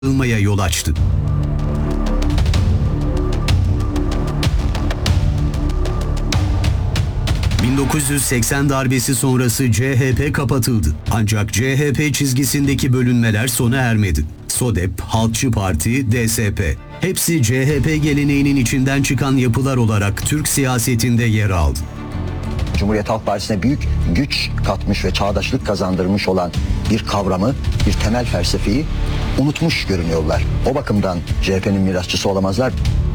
Yılmaya yol açtı. ...1980 darbesi sonrası CHP kapatıldı. Ancak CHP çizgisindeki bölünmeler sona ermedi. SODEP, Halkçı Parti, DSP... hepsi CHP geleneğinin içinden çıkan yapılar olarak Türk siyasetinde yer aldı. Cumhuriyet Halk Partisi'ne büyük güç katmış ve çağdaşlık kazandırmış olan bir kavramı, bir temel felsefeyi unutmuş görünüyorlar. O bakımdan CHP'nin mirasçısı olamazlar.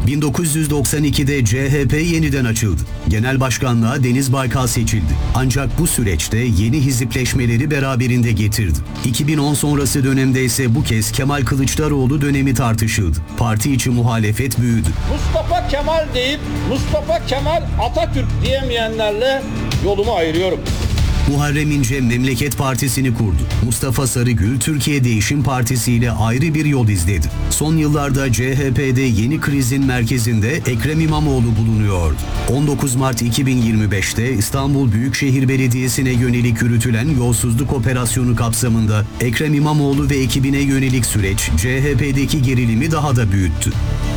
1992'de CHP yeniden açıldı. Genel başkanlığa Deniz Baykal seçildi. Ancak bu süreçte yeni hizipleşmeleri beraberinde getirdi. 2010 sonrası dönemde ise bu kez Kemal Kılıçdaroğlu dönemi tartışıldı. Parti içi muhalefet büyüdü. Mustafa Kemal deyip Mustafa Kemal Atatürk diyemeyenlerle yolumu ayırıyorum. Muharrem İnce Memleket Partisi'ni kurdu. Mustafa Sarıgül Türkiye Değişim Partisi ile ayrı bir yol izledi. Son yıllarda CHP'de yeni krizin merkezinde Ekrem İmamoğlu bulunuyordu. 19 Mart 2025'te İstanbul Büyükşehir Belediyesi'ne yönelik yürütülen yolsuzluk operasyonu kapsamında Ekrem İmamoğlu ve ekibine yönelik süreç CHP'deki gerilimi daha da büyüttü.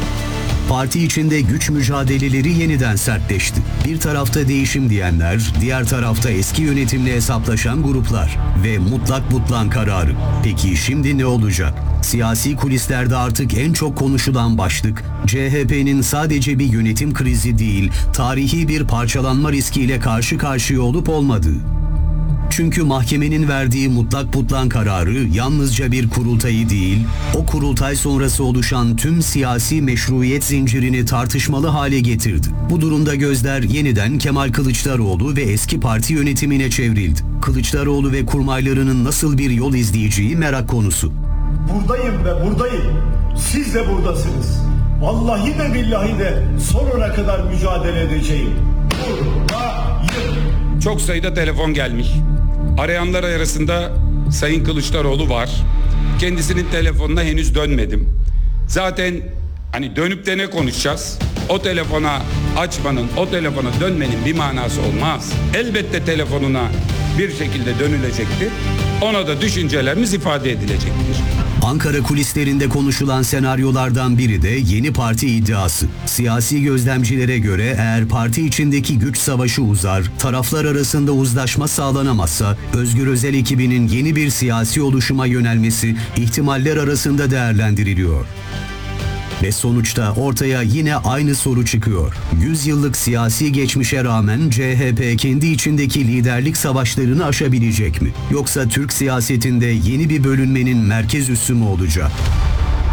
Parti içinde güç mücadeleleri yeniden sertleşti. Bir tarafta değişim diyenler, diğer tarafta eski yönetimle hesaplaşan gruplar ve mutlak butlan kararı. Peki şimdi ne olacak? Siyasi kulislerde artık en çok konuşulan başlık, CHP'nin sadece bir yönetim krizi değil, tarihi bir parçalanma riskiyle karşı karşıya olup olmadığı. Çünkü mahkemenin verdiği mutlak butlan kararı yalnızca bir kurultayı değil, o kurultay sonrası oluşan tüm siyasi meşruiyet zincirini tartışmalı hale getirdi. Bu durumda gözler yeniden Kemal Kılıçdaroğlu ve eski parti yönetimine çevrildi. Kılıçdaroğlu ve kurmaylarının nasıl bir yol izleyeceği merak konusu. Buradayım ve buradayım. Siz de buradasınız. Vallahi de billahi de sonuna kadar mücadele edeceğim. Buradayım. Çok sayıda telefon gelmiş. Arayanlar arasında Sayın Kılıçdaroğlu var. Kendisinin telefonuna henüz dönmedim. Zaten hani dönüp de ne konuşacağız? O telefona açmanın, o telefona dönmenin bir manası olmaz. Elbette telefonuna bir şekilde dönülecektir. Ona da düşüncelerimiz ifade edilecektir. Ankara kulislerinde konuşulan senaryolardan biri de yeni parti iddiası. Siyasi gözlemcilere göre eğer parti içindeki güç savaşı uzar, taraflar arasında uzlaşma sağlanamazsa Özgür Özel ekibinin yeni bir siyasi oluşuma yönelmesi ihtimaller arasında değerlendiriliyor. Ve sonuçta ortaya yine aynı soru çıkıyor. 100 yıllık siyasi geçmişe rağmen CHP kendi içindeki liderlik savaşlarını aşabilecek mi? Yoksa Türk siyasetinde yeni bir bölünmenin merkez üssü mü olacak?